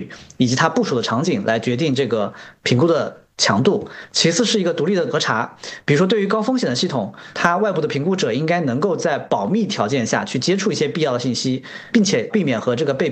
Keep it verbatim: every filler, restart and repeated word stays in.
以及它部署的场景来决定这个评估的强度。其次是一个独立的核查，比如说对于高风险的系统，它外部的评估者应该能够在保密条件下去接触一些必要的信息，并且避免和这个被